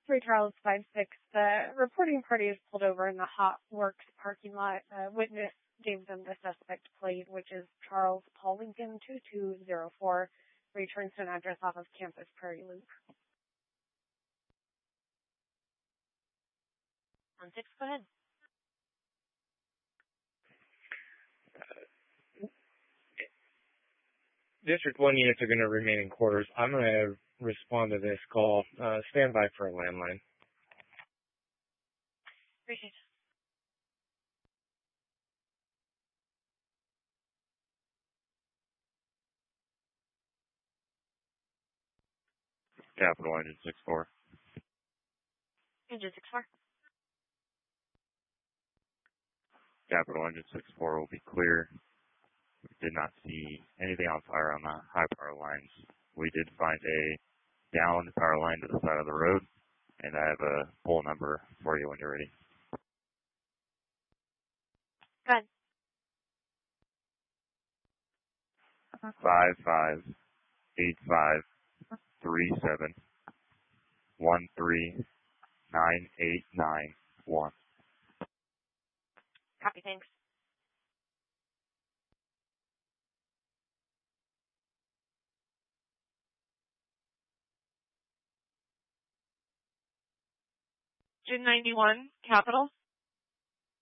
3 Charles 5-6. The reporting party is pulled over in the Hot Works parking lot. Witness gave them the suspect plate, which is Charles Paul Lincoln 2204. Returns to an address off of Campus Prairie Loop. 1-6, go ahead. District 1 units are going to remain in quarters. I'm going to respond to this call. Stand by for a landline. Appreciate it. Capital Engine 6-4. Engine 6-4. Capital Engine 6-4 will be clear. We did not see anything on fire on the high power lines. We did find a downed power line to the side of the road, and I have a pole number for you when you're ready. Go ahead. 558537139891. Copy, thanks. Engine 91, Capital.